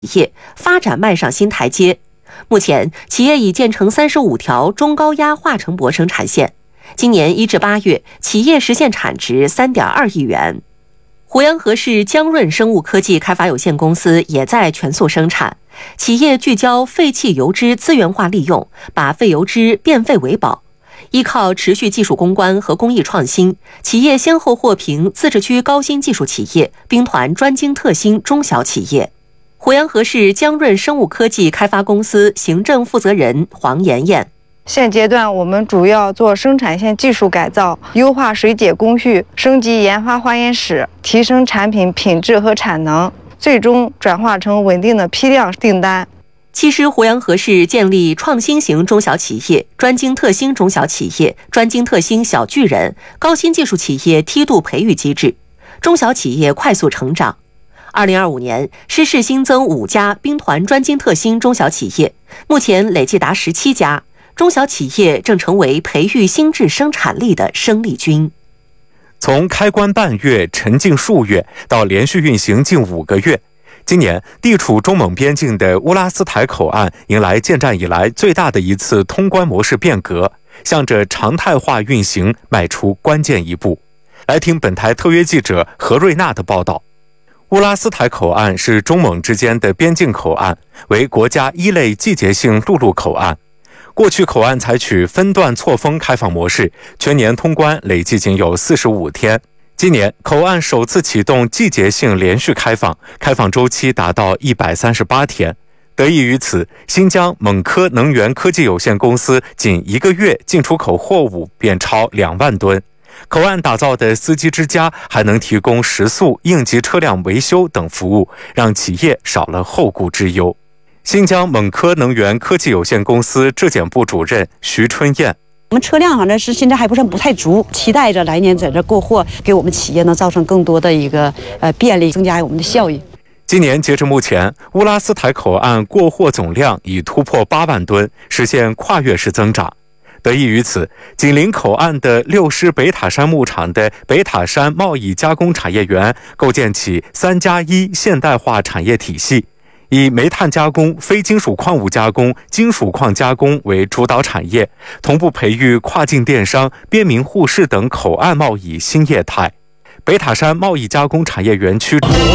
业发展迈上新台阶。目前，企业已建成35条中高压化成铂生产线。今年1至8月，企业实现产值3.2亿元。鄱阳河市江润生物科技开发有限公司也在全速生产，企业聚焦废弃油脂资源化利用，把废油脂变废为宝。依靠持续技术攻关和工艺创新，企业先后获评自治区高新技术企业、兵团专精特新中小企业。鄱阳河市江润生物科技开发公司行政负责人黄妍妍： 现阶段我们主要做生产线技术改造，优化水解工序，升级研发化验室，提升产品品质和产能，最终转化成稳定的批量订单。 其实，鄱阳河市建立创新型中小企业、专精特新中小企业、专精特新小巨人、高新技术企业梯度培育机制，中小企业快速成长。2025年，市新增5家兵团专精特新中小企业，目前累计达17家。中小企业正成为培育新质生产力的生力军。 从开关半月、沉浸数月到连续运行近5个月，今年地处中蒙边境的乌拉斯台口岸迎来建站以来最大的一次通关模式变革，向着常态化运行迈出关键一步。来听本台特约记者何瑞娜的报道。乌拉斯台口岸是中蒙之间的边境口岸，为国家1类季节性陆路口岸。过去口岸采取分段错峰开放模式，全年通关累计仅有45天。今年口岸首次启动季节性连续开放，开放周期达到138天。得益于此，新疆蒙科能源科技有限公司仅1个月进出口货物便超2万吨。口岸打造的司机之家还能提供食宿、应急车辆维修等服务，让企业少了后顾之忧。新疆蒙科能源科技有限公司质检部主任徐春燕： 我们车辆好像是现在还不太足，期待着来年在这过货，给我们企业能造成更多的一个便利，增加我们的效益。 今年截至目前，乌拉斯台口岸过货总量已突破8万吨，实现跨越式增长。得益于此，紧邻口岸的6师北塔山牧场的北塔山贸易加工产业园构建起3+1现代化产业体系，以煤炭加工、非金属矿物加工、金属矿加工为主导产业，同步培育跨境电商、边民互市等口岸贸易新业态。北塔山贸易加工产业园区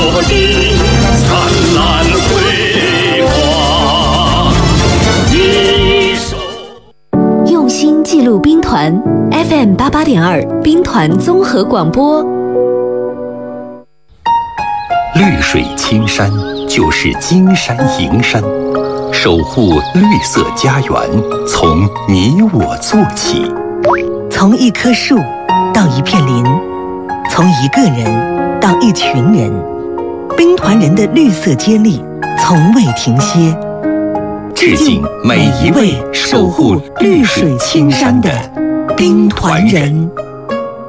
用心记录兵团 FM 88.2兵团综合广播。 绿水青山就是金山银山，守护绿色家园，从你我做起。 从一棵树到一片林，从一个人到一群人，兵团人的绿色接力从未停歇。 致敬每一位守护绿水青山的兵团人。